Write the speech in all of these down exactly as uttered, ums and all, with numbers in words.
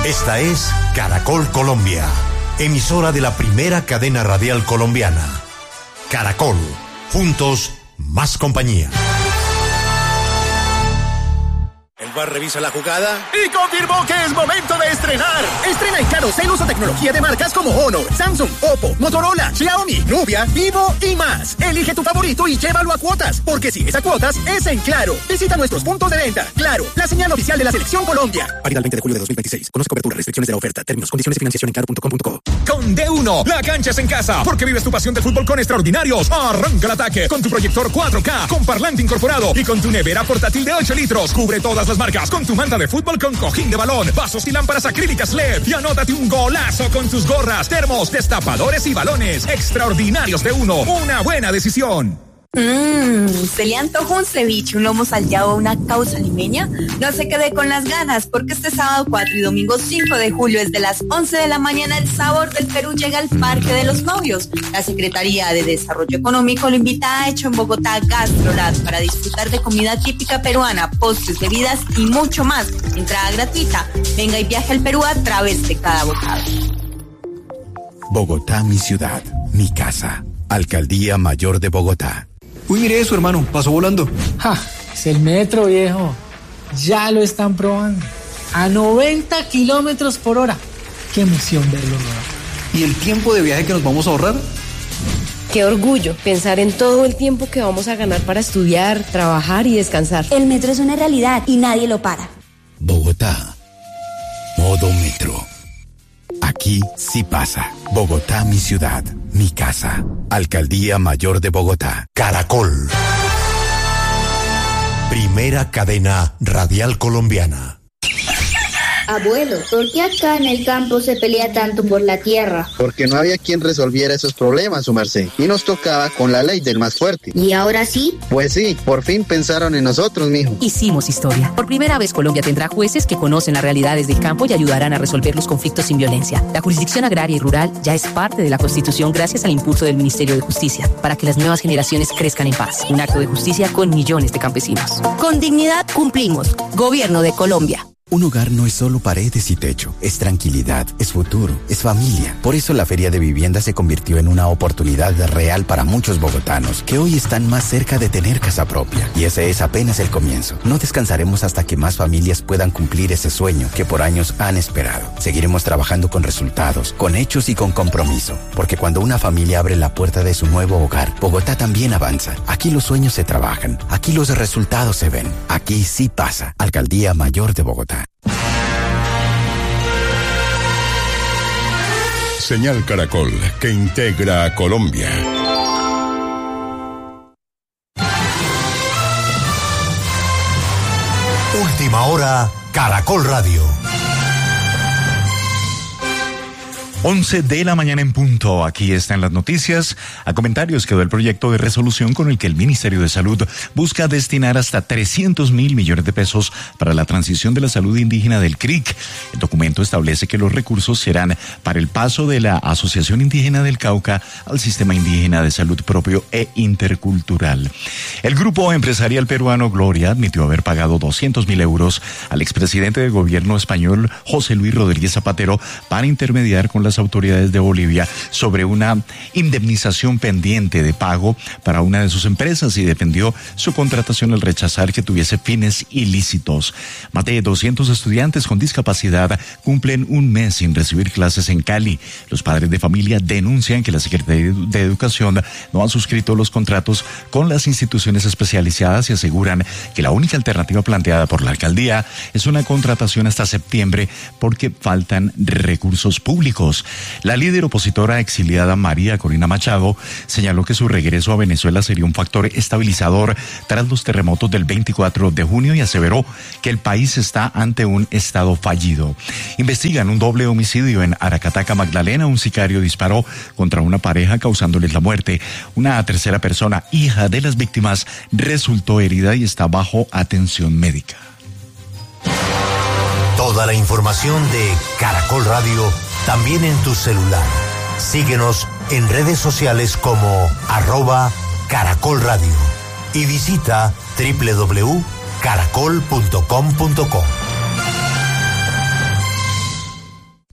Esta es Caracol Colombia, emisora de la primera cadena radial colombiana. Caracol, juntos, más compañía. El V A R revisa la jugada y confirmó que es momento de estrenar. Estrena en Carocel uso tecnología de marcas como Honor, Samsung, Oppo, Motorola, Xiaomi, Nubia, Vivo y más. Elige tu favorito y llévalo a cuotas, porque si es a cuotas, es en Claro. Visita nuestros puntos de venta. Claro, la señal oficial de la Selección Colombia. Válida el veinte de julio de dos mil veintiséis. Conoce cobertura, restricciones de la oferta, términos, condiciones y financiación en claro punto com punto co. Con D uno, la cancha es en casa, porque vives tu pasión del fútbol con extraordinarios. Arranca el ataque con tu proyector cuatro K, con parlante incorporado y con tu nevera portátil de ocho litros. Cubre todas las marcas con tu manta de fútbol con cojín de balón, vasos y lámparas acrílicas L E D. Y anótate un golazo con tus gorras, termos, destapadores y balones. Extraordinarios de uno. Una buena decisión. Mmm, ¿se le antojó un ceviche, un lomo salteado o una causa limeña? No se quede con las ganas, porque este sábado cuatro y domingo cinco de julio, desde las once de la mañana, el sabor del Perú llega al Parque de los Novios. La Secretaría de Desarrollo Económico lo invita a Hecho en Bogotá Gastrolab para disfrutar de comida típica peruana, postres, bebidas y mucho más. Entrada gratuita. Venga y viaje al Perú a través de cada bocado. Bogotá, mi ciudad, mi casa. Alcaldía Mayor de Bogotá. Uy, mire eso, hermano, pasó volando. Ja, es el metro, viejo. Ya lo están probando. A noventa kilómetros por hora. Qué emoción verlo, ¿no? ¿Y el tiempo de viaje que nos vamos a ahorrar? Qué orgullo pensar en todo el tiempo que vamos a ganar para estudiar, trabajar y descansar. El metro es una realidad y nadie lo para. Bogotá. Modo metro. Aquí sí pasa. Bogotá, mi ciudad, mi casa. Alcaldía Mayor de Bogotá. Caracol. Primera cadena radial colombiana. Abuelo, ¿por qué acá en el campo se pelea tanto por la tierra? Porque no había quien resolviera esos problemas, su merced. Y nos tocaba con la ley del más fuerte. ¿Y ahora sí? Pues sí, por fin pensaron en nosotros, mijo. Hicimos historia. Por primera vez Colombia tendrá jueces que conocen las realidades del campo y ayudarán a resolver los conflictos sin violencia. La jurisdicción agraria y rural ya es parte de la Constitución gracias al impulso del Ministerio de Justicia, para que las nuevas generaciones crezcan en paz. Un acto de justicia con millones de campesinos. Con dignidad cumplimos. Gobierno de Colombia. Un hogar no es solo paredes y techo, es tranquilidad, es futuro, es familia. Por eso la Feria de Vivienda se convirtió en una oportunidad real para muchos bogotanos que hoy están más cerca de tener casa propia. Y ese es apenas el comienzo. No descansaremos hasta que más familias puedan cumplir ese sueño que por años han esperado. Seguiremos trabajando con resultados, con hechos y con compromiso. Porque cuando una familia abre la puerta de su nuevo hogar, Bogotá también avanza. Aquí los sueños se trabajan, aquí los resultados se ven. Aquí sí pasa. Alcaldía Mayor de Bogotá. Señal Caracol, que integra a Colombia. Última hora, Caracol Radio. once de la mañana en punto. Aquí están las noticias. A comentarios quedó el proyecto de resolución con el que el Ministerio de Salud busca destinar hasta trescientos mil millones de pesos para la transición de la salud indígena del C R I C. El documento establece que los recursos serán para el paso de la Asociación Indígena del Cauca al Sistema Indígena de Salud propio e intercultural. El grupo empresarial peruano Gloria admitió haber pagado doscientos mil euros al expresidente del gobierno español José Luis Rodríguez Zapatero para intermediar con la las autoridades de Bolivia sobre una indemnización pendiente de pago para una de sus empresas y defendió su contratación al rechazar que tuviese fines ilícitos. Más de doscientos estudiantes con discapacidad cumplen un mes sin recibir clases en Cali. Los padres de familia denuncian que la Secretaría de Educación no ha suscrito los contratos con las instituciones especializadas y aseguran que la única alternativa planteada por la alcaldía es una contratación hasta septiembre porque faltan recursos públicos. La líder opositora exiliada María Corina Machado señaló que su regreso a Venezuela sería un factor estabilizador tras los terremotos del veinticuatro de junio y aseveró que el país está ante un estado fallido. Investigan un doble homicidio en Aracataca, Magdalena. Un sicario disparó contra una pareja causándoles la muerte. Una tercera persona, hija de las víctimas, resultó herida y está bajo atención médica. Toda la información de Caracol Radio también en tu celular. Síguenos en redes sociales como arroba Caracol Radio y visita doble u doble u doble u punto caracol punto com punto co.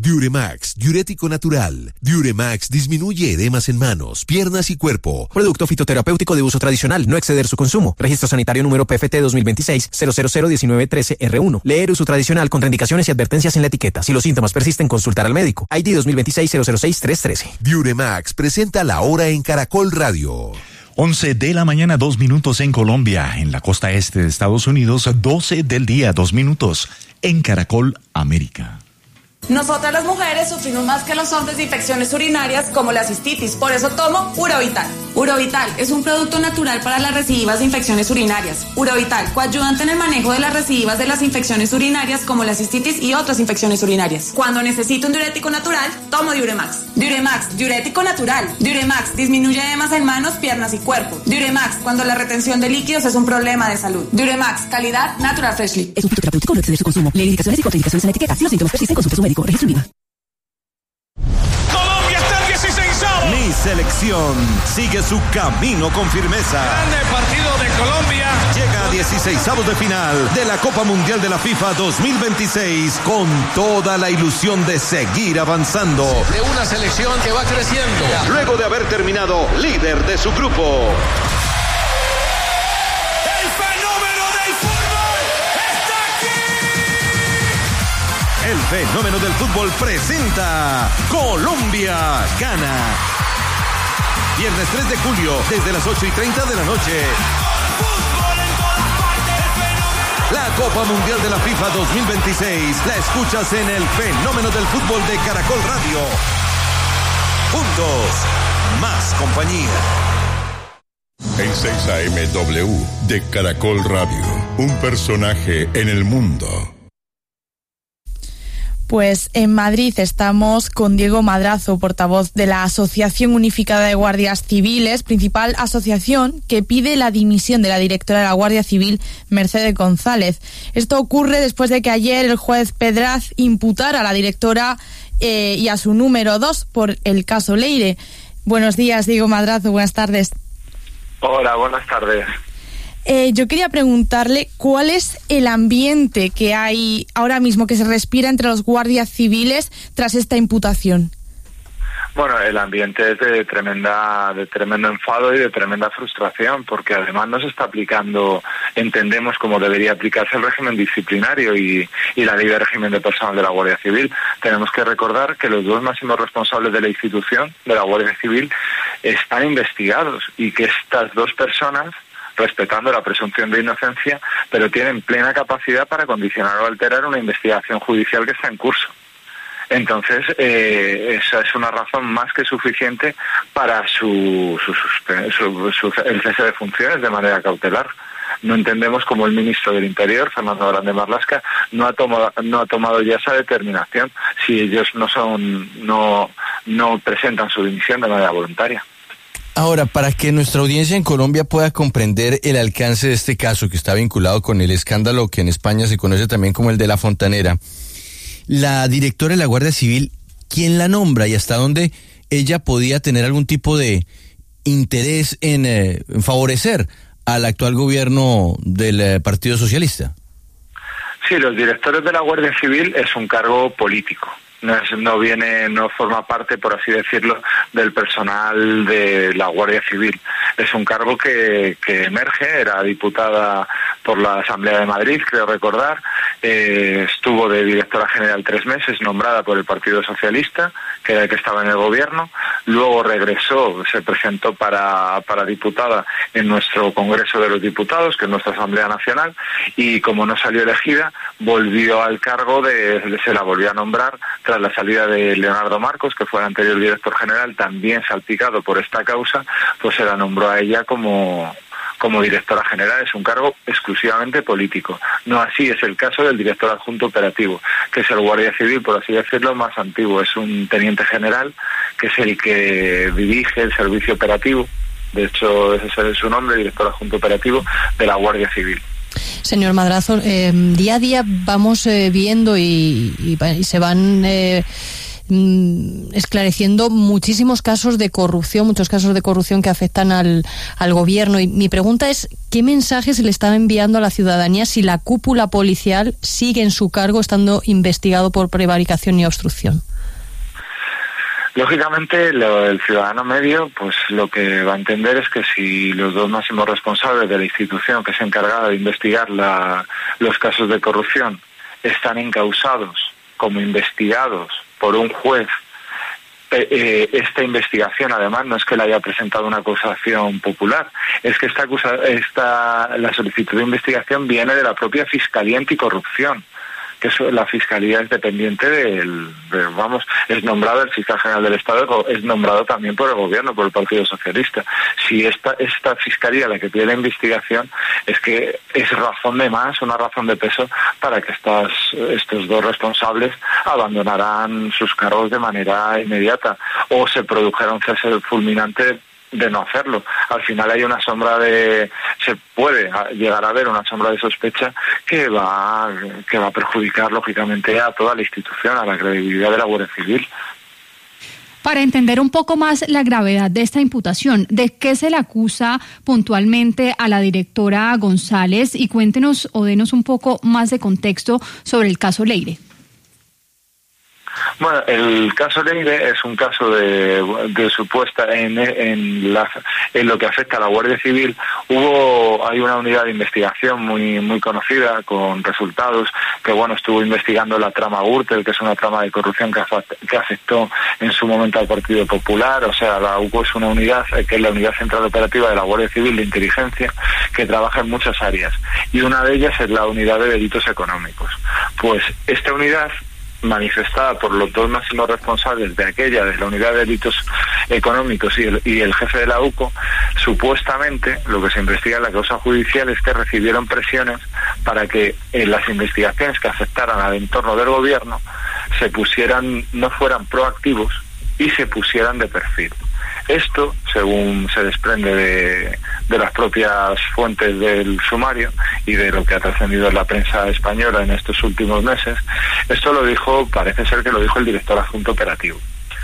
Diuremax, diurético natural. Diuremax disminuye edemas en manos, piernas y cuerpo. Producto fitoterapéutico de uso tradicional, no exceder su consumo. Registro sanitario número P F T dos mil veintiséis cero cero cero diecinueve trece R uno. Leer uso tradicional, contraindicaciones y advertencias en la etiqueta. Si los síntomas persisten, consultar al médico. I D dos mil veintiséis cero cero seis tres trece. Diuremax presenta la hora en Caracol Radio. once de la mañana, dos minutos en Colombia. En la costa este de Estados Unidos, doce del día, dos minutos en Caracol América. Nosotras las mujeres sufrimos más que los hombres de infecciones urinarias como la cistitis, por eso tomo Urovital. Urovital es un producto natural para las recidivas de infecciones urinarias. Urovital, coayudante en el manejo de las recidivas de las infecciones urinarias como la cistitis y otras infecciones urinarias. Cuando necesito un diurético natural, tomo Diuremax. Diuremax, diurético natural. Diuremax disminuye edemas en manos, piernas y cuerpo. Diuremax, cuando la retención de líquidos es un problema de salud. Diuremax, calidad Natural Freshly. Es un fitoterapéutico, no exceder su consumo. Lee indicaciones y contraindicaciones en la etiqueta. Si los síntomas persisten, consulte a su médico. Registro INVIMA. Colombia está en dieciseisavo. Mi selección sigue su camino con firmeza. Grande partido de Colombia. Llega a dieciseisavos de final de la Copa Mundial de la FIFA dos mil veintiséis con toda la ilusión de seguir avanzando. De una selección que va creciendo. Luego de haber terminado líder de su grupo. El fenómeno del fútbol está aquí. El fenómeno del fútbol presenta Colombia gana. Viernes tres de julio, desde las ocho y treinta de la noche. La Copa Mundial de la FIFA dos mil veintiséis la escuchas en el fenómeno del fútbol de Caracol Radio. Juntos, más compañía. En seis A M W de Caracol Radio, un personaje en el mundo. Pues en Madrid estamos con Diego Madrazo, portavoz de la Asociación Unificada de Guardias Civiles, principal asociación que pide la dimisión de la directora de la Guardia Civil, Mercedes González. Esto ocurre después de que ayer el juez Pedraz imputara a la directora eh, y a su número dos por el caso Leire. Buenos días, Diego Madrazo, buenas tardes. Hola, buenas tardes. Eh, yo quería preguntarle cuál es el ambiente que hay ahora mismo, que se respira entre los guardias civiles tras esta imputación. Bueno, el ambiente es de tremenda, de tremendo enfado y de tremenda frustración, porque además no se está aplicando, entendemos, como debería aplicarse el régimen disciplinario y, y la ley de régimen de personal de la Guardia Civil. Tenemos que recordar que los dos máximos responsables de la institución, de la Guardia Civil, están investigados y que estas dos personas, respetando la presunción de inocencia, pero tienen plena capacidad para condicionar o alterar una investigación judicial que está en curso. Entonces, eh, esa es una razón más que suficiente para su, su, su, su, su el cese de funciones de manera cautelar. No entendemos cómo el ministro del Interior, Fernando Grande Marlaska, no ha tomado no ha tomado ya esa determinación si ellos no son no no presentan su dimisión de manera voluntaria. Ahora, para que nuestra audiencia en Colombia pueda comprender el alcance de este caso, que está vinculado con el escándalo que en España se conoce también como el de La Fontanera, la directora de la Guardia Civil, ¿quién la nombra y hasta dónde ella podía tener algún tipo de interés en, eh, en favorecer al actual gobierno del eh, Partido Socialista? Sí, los directores de la Guardia Civil es un cargo político. No, es, no viene, no forma parte, por así decirlo, del personal de la Guardia Civil. Es un cargo que, que emerge, era diputada por la Asamblea de Madrid, creo recordar, eh, estuvo de directora general tres meses, nombrada por el Partido Socialista, que era el que estaba en el gobierno, luego regresó, se presentó para, para diputada en nuestro Congreso de los Diputados, que es nuestra Asamblea Nacional, y como no salió elegida, volvió al cargo de, se la volvió a nombrar tras la salida de Leonardo Marcos, que fue el anterior director general, también salpicado por esta causa, pues se la nombró a ella como, como directora general. Es un cargo exclusivamente político. No así es el caso del director adjunto operativo, que es el guardia civil, por así decirlo, más antiguo. Es un teniente general, que es el que dirige el servicio operativo. De hecho, ese es su nombre, director adjunto operativo de la Guardia Civil. Señor Madrazo, eh, día a día vamos eh, viendo y, y, y se van eh, esclareciendo muchísimos casos de corrupción, muchos casos de corrupción que afectan al, al gobierno. Y mi pregunta es, ¿qué mensaje se le está enviando a la ciudadanía si la cúpula policial sigue en su cargo estando investigado por prevaricación y obstrucción? Lógicamente, lo, el ciudadano medio, pues lo que va a entender es que si los dos máximos responsables de la institución que se encargada de investigar la, los casos de corrupción están encausados como investigados por un juez, eh, eh, esta investigación además no es que la haya presentado una acusación popular, es que esta, acusa, esta la solicitud de investigación viene de la propia Fiscalía Anticorrupción, que es, la Fiscalía es dependiente del, de, vamos, es nombrado el Fiscal General del Estado, es nombrado también por el Gobierno, por el Partido Socialista. Si esta, esta Fiscalía la que pide la investigación, es que es razón de más, una razón de peso para que estas, estos dos responsables abandonaran sus cargos de manera inmediata o se produjera un cese fulminante de no hacerlo. Al final hay una sombra de, se puede llegar a ver una sombra de sospecha que va, que va a perjudicar lógicamente a toda la institución, a la credibilidad de la Guardia Civil. Para entender un poco más la gravedad de esta imputación, ¿de qué se le acusa puntualmente a la directora González? Y cuéntenos o denos un poco más de contexto sobre el caso Leire. Bueno, el caso Leire es un caso de, de supuesta en, en, la, en lo que afecta a la Guardia Civil. Hubo hay una unidad de investigación muy muy conocida con resultados que bueno estuvo investigando la trama Gürtel, que es una trama de corrupción que, que afectó en su momento al Partido Popular. O sea, la U C O es una unidad que es la Unidad Central Operativa de la Guardia Civil de Inteligencia, que trabaja en muchas áreas y una de ellas es la unidad de delitos económicos. Pues esta unidad, manifestada por los dos máximos responsables de aquella, de la unidad de delitos económicos y el, y el jefe de la U C O, supuestamente lo que se investiga en la causa judicial es que recibieron presiones para que en las investigaciones que afectaran al entorno del gobierno se pusieran, no fueran proactivos y se pusieran de perfil. Esto, según se desprende de, de las propias fuentes del sumario y de lo que ha trascendido en la prensa española en estos últimos meses, esto lo dijo, parece ser que lo dijo el director adjunto operativo.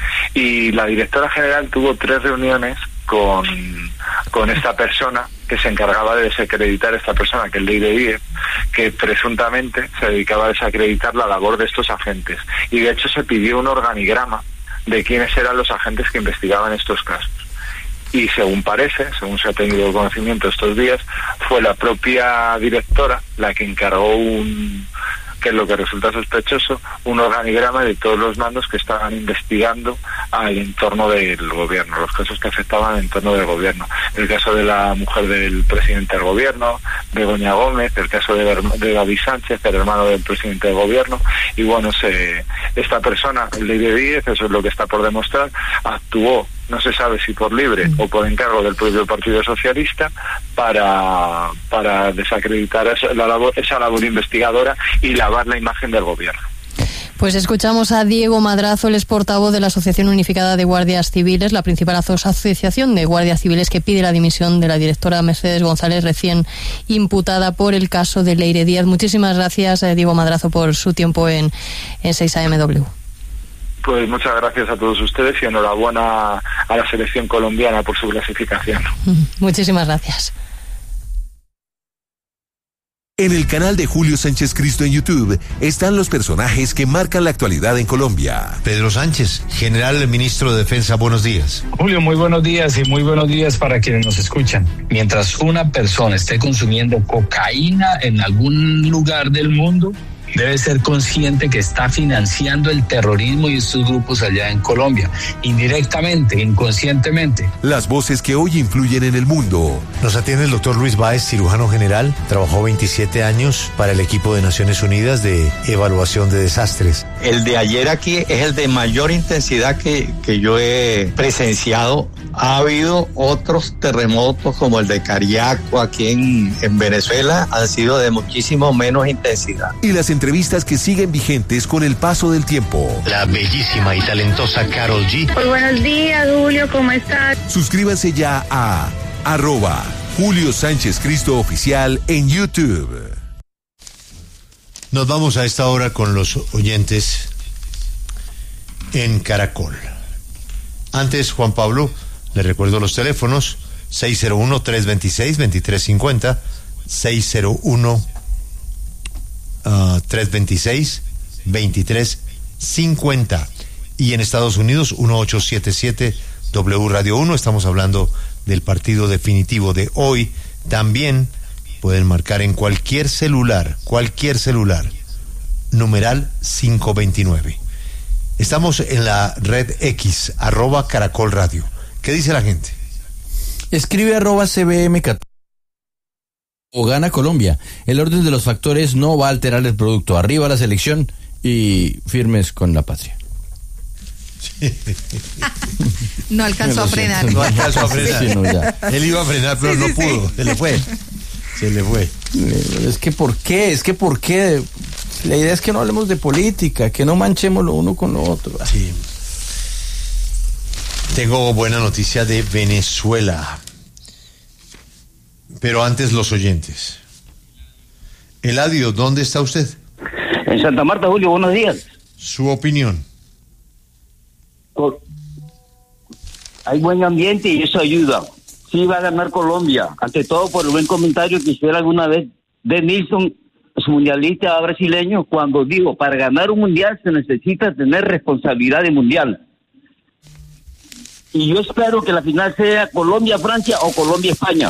Y la directora general tuvo tres reuniones con, con esta persona que se encargaba de desacreditar esta persona, que es Leire Díez, que presuntamente se dedicaba a desacreditar la labor de estos agentes. Y de hecho se pidió un organigrama de quiénes eran los agentes que investigaban estos casos. Y según parece, según se ha tenido conocimiento estos días, fue la propia directora la que encargó un, que es lo que resulta sospechoso, un organigrama de todos los mandos que estaban investigando al entorno del gobierno, los casos que afectaban al entorno del gobierno. El caso de la mujer del presidente del gobierno, Begoña Gómez, el caso de, de David Sánchez, el hermano del presidente del gobierno, y bueno, se, esta persona, el Leire Díez, eso es lo que está por demostrar, actuó, no se sabe si por libre o por encargo del propio Partido Socialista, para, para desacreditar esa, la labor, esa labor investigadora y lavar la imagen del gobierno. Pues escuchamos a Diego Madrazo, el ex portavoz de la Asociación Unificada de Guardias Civiles, la principal asociación de guardias civiles que pide la dimisión de la directora Mercedes González, recién imputada por el caso de Leire Díez. Muchísimas gracias, Diego Madrazo, por su tiempo en, en seis A M W. Pues muchas gracias a todos ustedes y enhorabuena a la selección colombiana por su clasificación. Muchísimas gracias. En el canal de Julio Sánchez Cristo en YouTube están los personajes que marcan la actualidad en Colombia. Pedro Sánchez, general ministro de Defensa, buenos días. Julio, muy buenos días y muy buenos días para quienes nos escuchan. Mientras una persona esté consumiendo cocaína en algún lugar del mundo, debe ser consciente que está financiando el terrorismo y estos grupos allá en Colombia, indirectamente, inconscientemente. Las voces que hoy influyen en el mundo. Nos atiende el doctor Luis Báez, cirujano general. Trabajó veintisiete años para el equipo de Naciones Unidas de evaluación de desastres. El de ayer aquí es el de mayor intensidad que, que yo he presenciado. Ha habido otros terremotos como el de Cariaco aquí en, en Venezuela, han sido de muchísimo menos intensidad. Y las entrevistas que siguen vigentes con el paso del tiempo. La bellísima y talentosa Karol G. Muy buenos días, Julio, ¿cómo estás? Suscríbanse ya a arroba Julio Sánchez Cristo Oficial en YouTube. Nos vamos a esta hora con los oyentes en Caracol. Antes, Juan Pablo, le recuerdo los teléfonos: seis cero uno, tres dos seis, dos tres cinco cero, seis cero uno, tres dos seis, dos tres cinco cero. Y en Estados Unidos, uno ocho siete siete W Radio uno. Estamos hablando del partido definitivo de hoy. También pueden marcar en cualquier celular, cualquier celular, numeral cinco veintinueve. Estamos en la red X, arroba Caracol Radio. ¿Qué dice la gente? Escribe arroba C B M catorce. O gana Colombia. El orden de los factores no va a alterar el producto. Arriba la selección y firmes con la patria. No alcanzó a frenar. No alcanzó a frenar. Sí, no, ya. Él iba a frenar, pero Sí, no sí, pudo. sí. Se le fue. Se le fue. Es que ¿por qué? Es que ¿por qué? La idea es que no hablemos de política, que no manchemos lo uno con lo otro. Sí. Tengo buena noticia de Venezuela. Pero antes los oyentes. Eladio, ¿dónde está usted? En Santa Marta, Julio, buenos días. Su opinión. Hay buen ambiente y eso ayuda. Sí va a ganar Colombia, ante todo por el buen comentario que hiciera alguna vez de Nilsson, su mundialista brasileño, cuando dijo, para ganar un mundial se necesita tener responsabilidad de mundial. Y yo espero que la final sea Colombia-Francia o Colombia-España.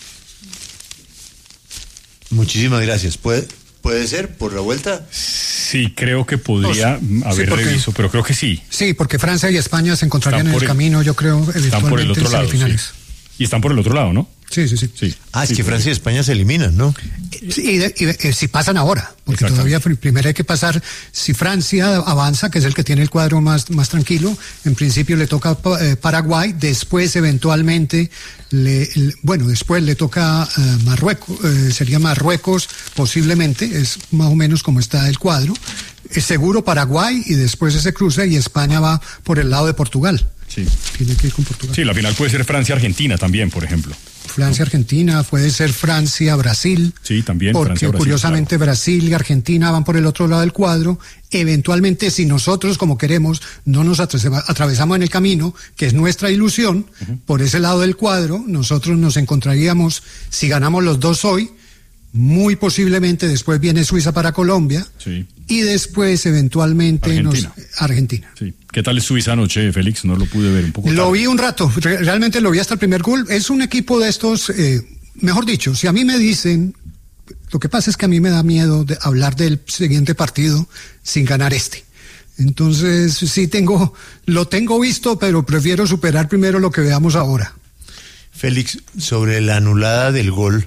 Muchísimas gracias. ¿Puede, puede ser por la vuelta? Sí, creo que podría No, haber sí, porque- reviso, pero creo que sí. Sí, porque Francia y España se encontrarían Están en por el el- camino, yo creo, Están por el eventualmente otro en lado. semifinales. Sí. Y están por el otro lado, ¿no? Sí, sí, sí. Sí. Ah, es Sí, que por- Francia y España se eliminan, ¿no? Sí, y, de- y de- eh, si pasan ahora, porque todavía pr- primero hay que pasar, si Francia avanza, que es el que tiene el cuadro más, más tranquilo, en principio le toca eh, Paraguay, después eventualmente, le, le- bueno, después le toca eh, Marruecos, eh, sería Marruecos posiblemente, es más o menos como está el cuadro, es seguro Paraguay y después ese cruce y España va por el lado de Portugal. Sí. Tiene que ir con Portugal. Sí, la final puede ser Francia-Argentina también, por ejemplo. Francia-Argentina, puede ser Francia-Brasil. Sí, también Porque Francia-Brasil, curiosamente Brasil y Argentina van por el otro lado del cuadro. Eventualmente, si nosotros, como queremos, no nos atre- atravesamos en el camino, que es nuestra ilusión, por ese lado del cuadro, nosotros nos encontraríamos, si ganamos los dos hoy, muy posiblemente después viene Suiza para Colombia Sí. y después eventualmente Argentina. nos Argentina. Sí. ¿Qué tal es Suiza anoche, Félix? No lo pude ver un poco. Lo tarde. vi un rato, re- realmente lo vi hasta el primer gol. Es un equipo de estos, eh, mejor dicho, si a mí me dicen, lo que pasa es que a mí me da miedo de hablar del siguiente partido sin ganar este. Entonces, sí tengo, lo tengo visto, pero prefiero superar primero lo que veamos ahora. Félix, sobre la anulada del gol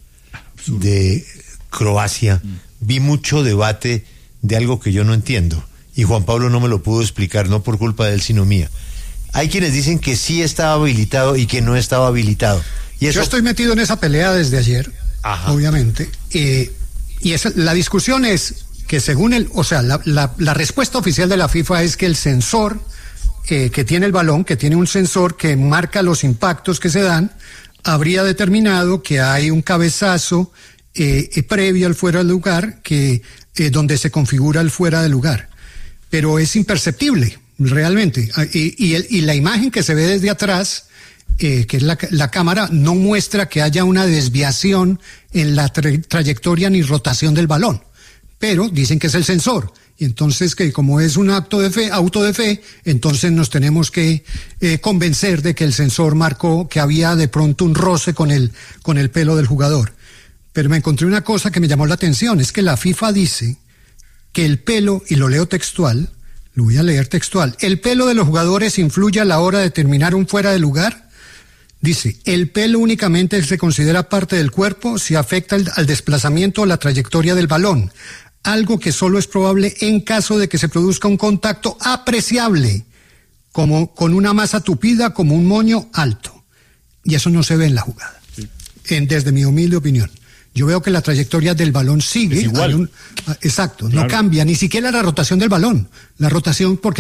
de Croacia, vi mucho debate de algo que yo no entiendo. Y Juan Pablo no me lo pudo explicar, no por culpa de él, sino mía. Hay quienes dicen que sí estaba habilitado y que no estaba habilitado. Y eso... Yo estoy metido en esa pelea desde ayer, obviamente. Eh, y esa, la discusión es que según el, o sea, la, la, la respuesta oficial de la FIFA es que el sensor eh, que tiene el balón, que tiene un sensor que marca los impactos que se dan, habría determinado que hay un cabezazo eh, eh, previo al fuera de lugar, que eh, donde se configura el fuera de lugar. Pero es imperceptible, realmente. Y, y, el, y la imagen que se ve desde atrás, eh, que es la, la cámara, no muestra que haya una desviación en la tra trayectoria ni rotación del balón. Pero dicen que es el sensor. Y entonces, que como es un acto de fe, auto de fe, entonces nos tenemos que eh, convencer de que el sensor marcó que había de pronto un roce con el, con el pelo del jugador. Pero me encontré una cosa que me llamó la atención, es que la FIFA dice que el pelo, y lo leo textual, lo voy a leer textual, el pelo de los jugadores influye a la hora de determinar un fuera de lugar. Dice, el pelo únicamente se considera parte del cuerpo si afecta al, al desplazamiento o la trayectoria del balón, algo que solo es probable en caso de que se produzca un contacto apreciable, como con una masa tupida, como un moño alto. Y eso no se ve en la jugada, sí. en, desde mi humilde opinión. Yo veo que la trayectoria del balón sigue. Es igual. Un, exacto, claro. No cambia, ni siquiera la rotación del balón. La rotación, porque